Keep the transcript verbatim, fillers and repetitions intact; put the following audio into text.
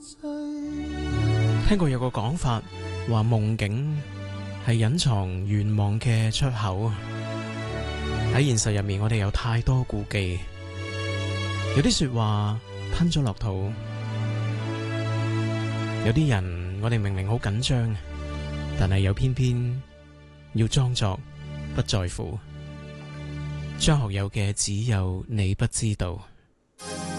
聽過有個講法，話夢境係隱藏願望嘅出口。喺現實入面，我哋有太多顧忌，有啲說話吞咗落肚，有啲人我哋明明好緊張，但係又偏偏要裝作不在乎。張學友嘅只有你不知道。